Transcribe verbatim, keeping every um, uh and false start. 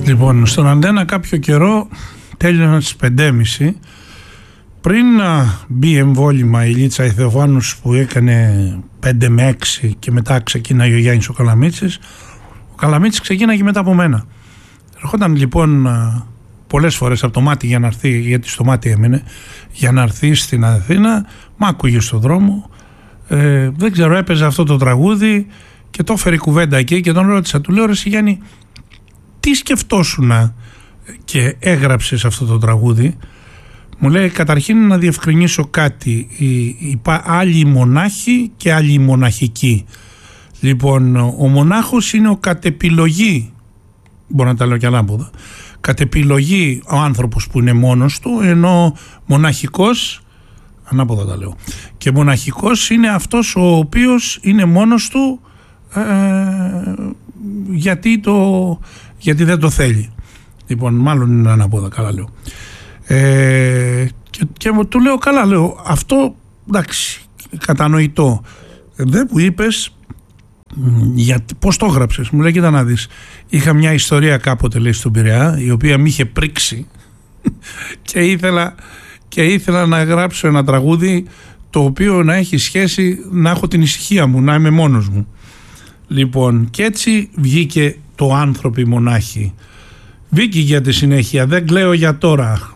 Λοιπόν, στον Αντένα κάποιο καιρό τέλειωναν στις πέντε και μισή. Πριν να μπει εμβόλυμα η Λίτσα Ηθεοφάνους που έκανε πέντε με έξι και μετά ξεκίναγε ο Γιάννης ο Καλαμίτσης, ο Καλαμίτσης ξεκίναγε μετά από μένα. Ερχόταν λοιπόν πολλές φορές από το μάτι για να έρθει, γιατί στο μάτι έμεινε, για να έρθει στην Αθήνα, μ' άκουγε στον δρόμο, ε, δεν ξέρω, έπαιζε αυτό το τραγούδι και το έφερε κουβέντα εκεί και τον ρώτησα, του λέω, ρε Γιάννη, τι σκεφτόσουνα και έγραψες αυτό το τραγούδι? Μου λέει, καταρχήν να διευκρινίσω κάτι, είπα άλλοι μονάχοι και άλλοι μοναχικοί. Λοιπόν, ο μονάχος είναι ο κατ' επιλογή, μπορώ να τα λέω και ανάποδα, κατ' επιλογή ο άνθρωπος που είναι μόνος του, ενώ μοναχικός, ανάποδα τα λέω, και μοναχικός είναι αυτός ο οποίος είναι μόνος του ε, γιατί, το, γιατί δεν το θέλει. Λοιπόν, μάλλον είναι ανάποδα, καλά λέω. Ε, και, και του λέω, καλά, λέω, αυτό εντάξει, κατανοητό. Δεν που είπες, γιατί, πώς το έγραψες? Μου λέει, κοίτα να δεις, είχα μια ιστορία κάποτε, λέει, στον Πειραιά, η οποία με είχε πρίξει και ήθελα, και ήθελα να γράψω ένα τραγούδι το οποίο να έχει σχέση, να έχω την ησυχία μου, να είμαι μόνος μου. Λοιπόν, και έτσι βγήκε το «Άνθρωποι μονάχοι». Βγήκε για τη συνέχεια, δεν κλαίω για τώρα.